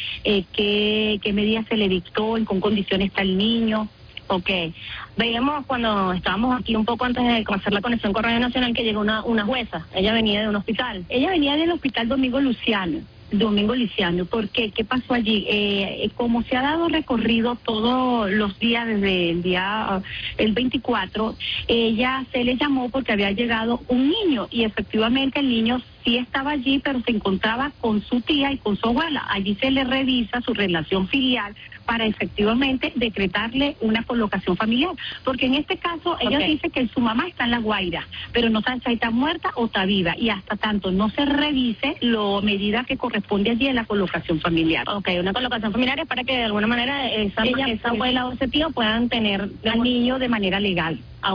qué medidas se le dictó, en qué condiciones está el niño. Ok, veíamos cuando estábamos aquí un poco antes de hacer la conexión con Radio Nacional que llegó una jueza, ella venía de un hospital. Ella venía del Hospital Domingo Luciano. Domingo Liciano. ¿Por qué? ¿Qué pasó allí? Como se ha dado recorrido todos los días desde el 24, ella se le llamó porque había llegado un niño y efectivamente el niño sí estaba allí, pero se encontraba con su tía y con su abuela. Allí se le revisa su relación filial para efectivamente decretarle una colocación familiar. Porque en este caso ella dice que su mamá está en La Guaira, pero no sabe si está muerta o está viva. Y hasta tanto no se revise la medida que corresponde allí en la colocación familiar. Una colocación familiar es para que de alguna manera esa abuela o ese tío puedan tener al niño de manera legal.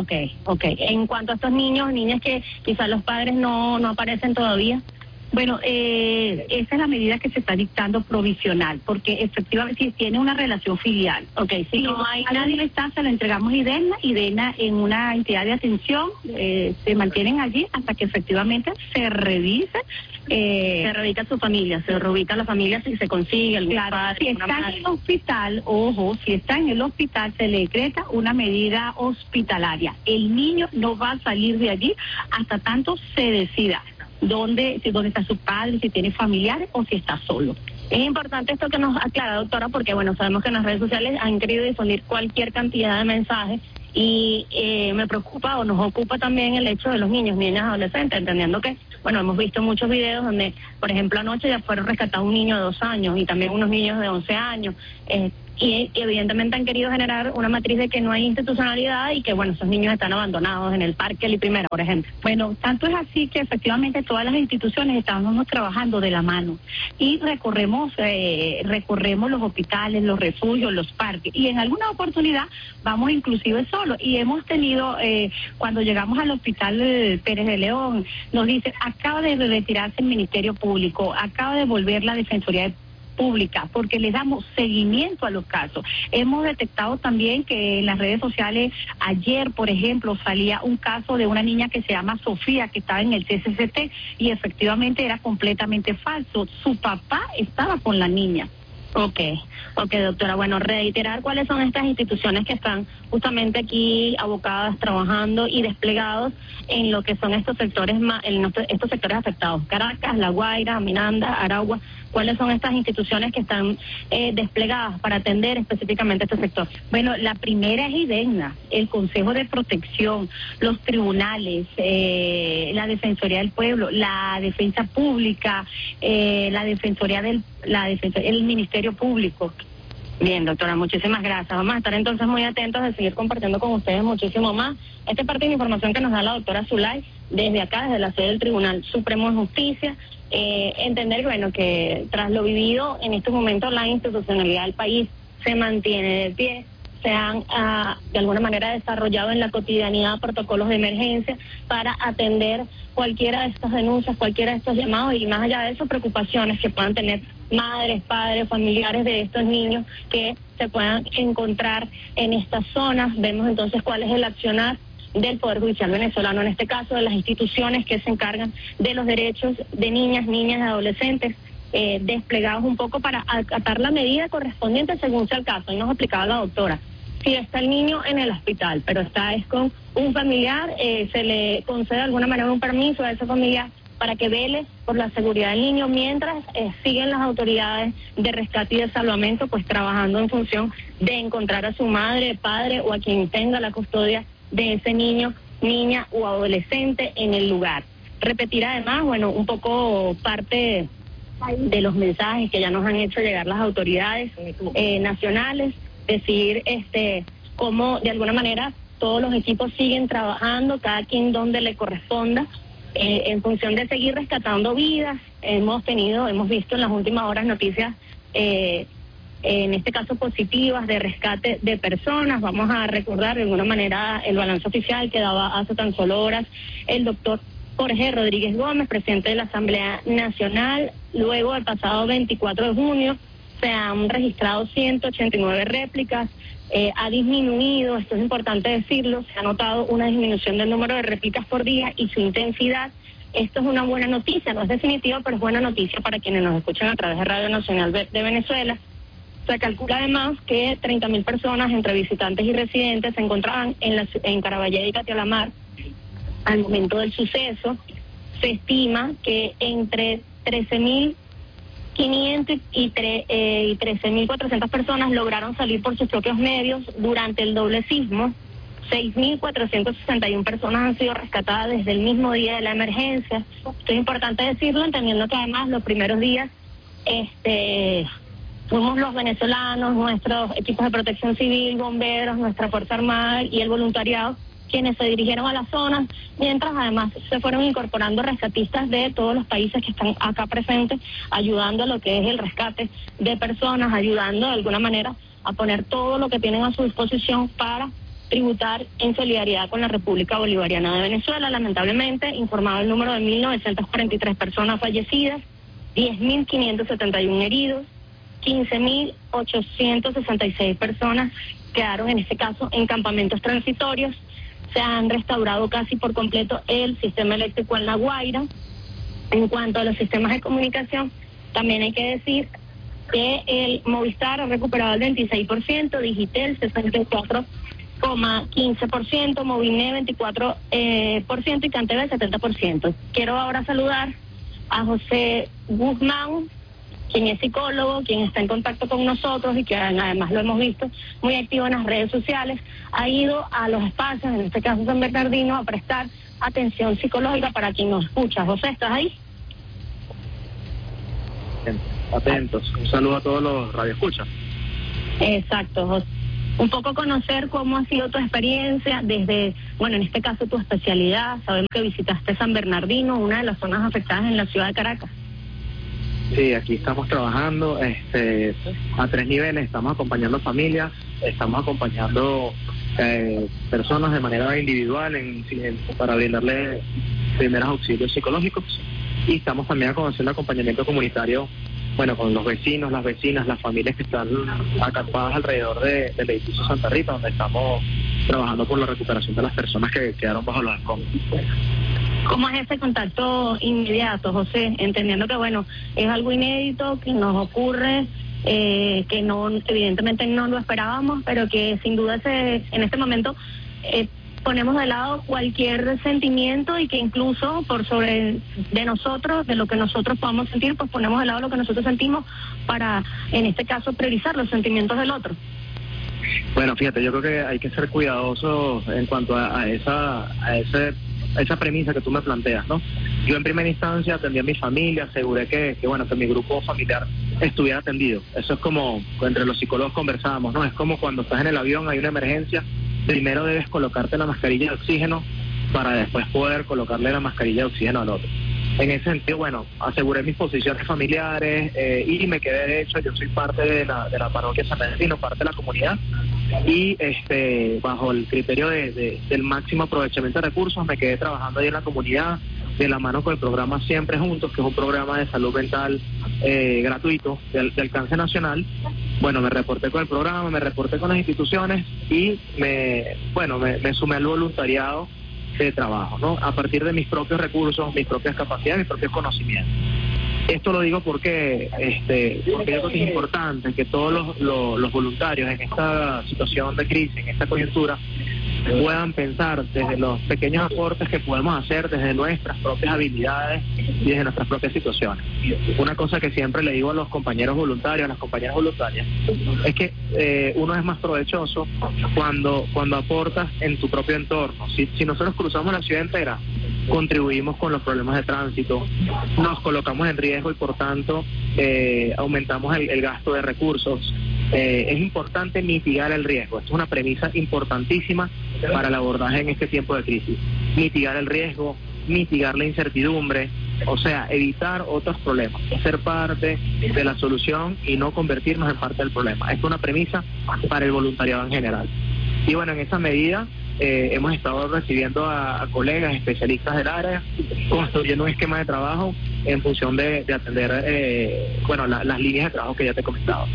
En cuanto a estos niños, niñas que quizás los padres no aparecen todavía. Bueno, esa es la medida que se está dictando provisional, porque efectivamente si tiene una relación filial. Si no hay nadie está, se lo entregamos a IDENA en una entidad de atención, se mantienen allí hasta que efectivamente se revise. Se reubica su familia, se reubica la familia si se consigue algún padre. Si está en el hospital, si está en el hospital se le decreta una medida hospitalaria. El niño no va a salir de allí hasta tanto se decida dónde está su padre, si tiene familiares o si está solo. Es importante esto que nos aclara, doctora, porque sabemos que en las redes sociales han querido difundir cualquier cantidad de mensajes y me preocupa o nos ocupa también el hecho de los niños, niñas, adolescentes, entendiendo que, hemos visto muchos videos donde, por ejemplo, anoche ya fueron rescatados un niño de 2 años y también unos niños de 11 años. Y evidentemente han querido generar una matriz de que no hay institucionalidad y que, esos niños están abandonados en el Parque La Primera, por ejemplo. Tanto es así que efectivamente todas las instituciones estamos trabajando de la mano y recorremos los hospitales, los refugios, los parques y en alguna oportunidad vamos inclusive solos y hemos tenido, cuando llegamos al hospital Pérez de León, nos dice, acaba de retirarse el Ministerio Público, acaba de volver la Defensoría Pública, porque le damos seguimiento a los casos. Hemos detectado también que en las redes sociales, ayer, por ejemplo, salía un caso de una niña que se llama Sofía, que estaba en el CCCT, y efectivamente era completamente falso. Su papá estaba con la niña. Ok, doctora. Reiterar cuáles son estas instituciones que están justamente aquí abocadas, trabajando y desplegados en lo que son estos sectores estos sectores afectados. Caracas, La Guaira, Miranda, Aragua. ¿Cuáles son estas instituciones que están desplegadas para atender específicamente este sector? La primera es IDENA, el Consejo de Protección, los tribunales, la Defensoría del Pueblo, la Defensa Pública, el Ministerio Público. Bien, doctora, muchísimas gracias. Vamos a estar entonces muy atentos de seguir compartiendo con ustedes muchísimo más. Esta es parte de la información que nos da la doctora Zulay desde acá, desde la sede del Tribunal Supremo de Justicia. Entender que tras lo vivido en estos momentos la institucionalidad del país se mantiene de pie, se han de alguna manera desarrollado en la cotidianidad protocolos de emergencia para atender cualquiera de estas denuncias, cualquiera de estos llamados y más allá de eso preocupaciones que puedan tener madres, padres, familiares de estos niños que se puedan encontrar en estas zonas. Vemos entonces cuál es el accionar del Poder Judicial venezolano, en este caso de las instituciones que se encargan de los derechos de niñas y adolescentes, desplegados un poco para acatar la medida correspondiente según sea el caso. Y nos explicaba la doctora, si está el niño en el hospital, pero es con un familiar, se le concede de alguna manera un permiso a ese familiar para que vele por la seguridad del niño mientras siguen las autoridades de rescate y de salvamento trabajando en función de encontrar a su madre, padre o a quien tenga la custodia de ese niño, niña o adolescente en el lugar. Repetir además, un poco parte de los mensajes que ya nos han hecho llegar las autoridades nacionales, decir cómo de alguna manera todos los equipos siguen trabajando, cada quien donde le corresponda, en función de seguir rescatando vidas. Hemos visto en las últimas horas noticias en este caso positivas de rescate de personas. Vamos a recordar de alguna manera el balance oficial que daba hace tan solo horas el doctor Jorge Rodríguez Gómez, presidente de la Asamblea Nacional. Luego, el pasado 24 de junio, se han registrado 189 réplicas. Ha disminuido, esto es importante decirlo, se ha notado una disminución del número de réplicas por día y su intensidad. Esto es una buena noticia, no es definitivo, pero es buena noticia para quienes nos escuchan a través de Radio Nacional de Venezuela. Se calcula además que 30.000 personas, entre visitantes y residentes, se encontraban en Caraballeda y Catialamar al momento del suceso. Se estima que entre 13.000 500 y 13.400 personas lograron salir por sus propios medios durante el doble sismo. 6.461 personas han sido rescatadas desde el mismo día de la emergencia. Esto es importante decirlo, entendiendo que además los primeros días fuimos los venezolanos, nuestros equipos de protección civil, bomberos, nuestra Fuerza Armada y el voluntariado quienes se dirigieron a las zonas, mientras además se fueron incorporando rescatistas de todos los países que están acá presentes, ayudando a lo que es el rescate de personas, ayudando de alguna manera a poner todo lo que tienen a su disposición para tributar en solidaridad con la República Bolivariana de Venezuela. Lamentablemente, informado el número de 1.943 personas fallecidas, 10.571 heridos, 15.866 personas quedaron en este caso en campamentos transitorios. Se han restaurado casi por completo el sistema eléctrico en La Guaira. En cuanto a los sistemas de comunicación, también hay que decir que el Movistar ha recuperado el 26%, Digitel 64,15%, Moviné 24% y Cantv 70%. Quiero ahora saludar a José Guzmán, quien es psicólogo, quien está en contacto con nosotros y que además lo hemos visto muy activo en las redes sociales, ha ido a los espacios, en este caso San Bernardino, a prestar atención psicológica para quien nos escucha. José, ¿estás ahí? Atentos. Un saludo a todos los radioescuchas. Exacto, José. Un poco conocer cómo ha sido tu experiencia desde, bueno, en este caso tu especialidad. Sabemos que visitaste San Bernardino, una de las zonas afectadas en la ciudad de Caracas. Sí, aquí estamos trabajando a 3 niveles. Estamos acompañando familias, estamos acompañando personas de manera individual para brindarle primeros auxilios psicológicos, y estamos también haciendo acompañamiento comunitario, bueno, con los vecinos, las vecinas, las familias que están acampadas alrededor del edificio Santa Rita, donde estamos trabajando por la recuperación de las personas que quedaron bajo los escombros. ¿Cómo es ese contacto inmediato, José? Entendiendo que, bueno, es algo inédito, que nos ocurre, que no, evidentemente no lo esperábamos, pero que sin duda en este momento ponemos de lado cualquier sentimiento y que incluso por sobre de nosotros, de lo que nosotros podamos sentir, pues ponemos de lado lo que nosotros sentimos para, en este caso, priorizar los sentimientos del otro. Bueno, fíjate, yo creo que hay que ser cuidadosos en cuanto a esa premisa que tú me planteas, ¿no? Yo en primera instancia atendí a mi familia, aseguré que mi grupo familiar estuviera atendido. Eso es como, entre los psicólogos conversábamos, ¿no? Es como cuando estás en el avión, hay una emergencia, primero debes colocarte la mascarilla de oxígeno para después poder colocarle la mascarilla de oxígeno al otro. En ese sentido, bueno, aseguré mis posiciones familiares y me quedé, de hecho, yo soy parte de la parroquia San Bernardino, parte de la comunidad, y bajo el criterio del máximo aprovechamiento de recursos me quedé trabajando ahí en la comunidad de la mano con el programa Siempre Juntos, que es un programa de salud mental gratuito de alcance nacional. Bueno, me reporté con el programa, me reporté con las instituciones y me sumé al voluntariado de trabajo, ¿no? A partir de mis propios recursos, mis propias capacidades, mis propios conocimientos. Esto lo digo porque yo creo que es importante que todos los voluntarios en esta situación de crisis, en esta coyuntura, puedan pensar desde los pequeños aportes que podemos hacer desde nuestras propias habilidades y desde nuestras propias situaciones. Una cosa que siempre le digo a los compañeros voluntarios, a las compañeras voluntarias, es que uno es más provechoso cuando aportas en tu propio entorno. Si nosotros cruzamos la ciudad entera, contribuimos con los problemas de tránsito, nos colocamos en riesgo y por tanto aumentamos el gasto de recursos. Es importante mitigar el riesgo. Esto es una premisa importantísima para el abordaje en este tiempo de crisis. Mitigar el riesgo, mitigar la incertidumbre, o sea, evitar otros problemas, ser parte de la solución y no convertirnos en parte del problema. Esto es una premisa para el voluntariado en general. Y bueno, en esa medida hemos estado recibiendo a colegas especialistas del área, construyendo un esquema de trabajo en función de atender las líneas de trabajo que ya te he comentado.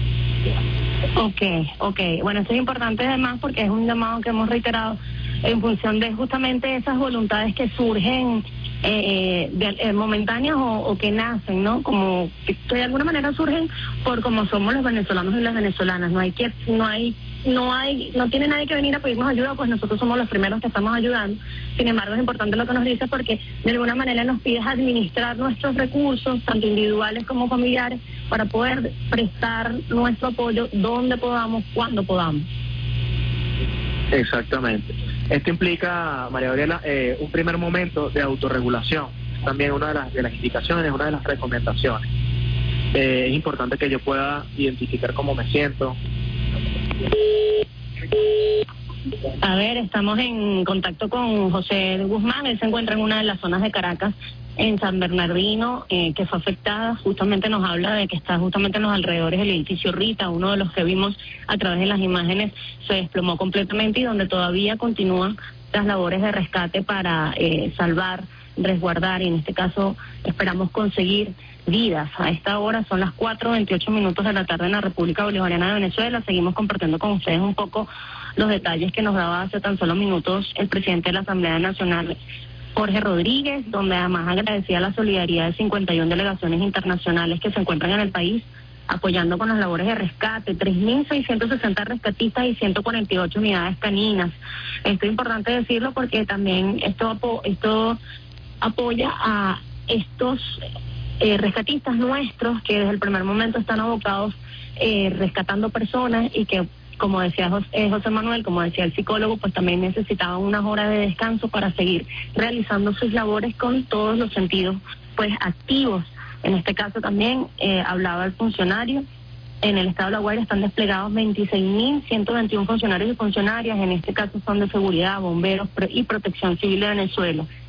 Ok. Bueno, esto es importante además porque es un llamado que hemos reiterado en función de justamente esas voluntades que surgen momentáneas o que nacen, ¿no? Como que de alguna manera surgen por como somos los venezolanos y las venezolanas. No hay no tiene nadie que venir a pedirnos ayuda, pues nosotros somos los primeros que estamos ayudando. Sin embargo, es importante lo que nos dice, porque de alguna manera nos pides administrar nuestros recursos, tanto individuales como familiares, para poder prestar nuestro apoyo donde podamos, cuando podamos. Exactamente. Esto implica, María Gabriela, un primer momento de autorregulación. También una de las indicaciones, una de las recomendaciones. Es importante que yo pueda identificar cómo me siento. A ver, estamos en contacto con José Guzmán. Él se encuentra en una de las zonas de Caracas, en San Bernardino, que fue afectada. Justamente nos habla de que está justamente en los alrededores del edificio Rita, uno de los que vimos a través de las imágenes se desplomó completamente, y donde todavía continúan las labores de rescate para salvar, resguardar, y en este caso esperamos conseguir vidas. A esta hora son las 4:28 de la tarde en la República Bolivariana de Venezuela. Seguimos compartiendo con ustedes un poco los detalles que nos daba hace tan solo minutos el presidente de la Asamblea Nacional, Jorge Rodríguez, donde además agradecía la solidaridad de 51 delegaciones internacionales que se encuentran en el país apoyando con las labores de rescate, 3.660 rescatistas y 148 unidades caninas. Esto es importante decirlo porque también esto apoya a estos rescatistas nuestros que desde el primer momento están abocados rescatando personas, y que, como decía José Manuel, como decía el psicólogo, pues también necesitaban unas horas de descanso para seguir realizando sus labores con todos los sentidos pues activos. En este caso también hablaba el funcionario. En el estado de La Guaira están desplegados 26.121 funcionarios y funcionarias, en este caso son de seguridad, bomberos y protección civil de Venezuela.